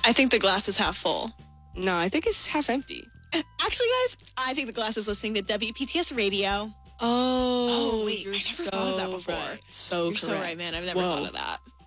I think the glass is half full. No, I think it's half empty. Actually, guys, I think the glass is listening to WPTS radio. Oh, wait, I never thought of that before. Right. So You're so right, man. I've never thought of that.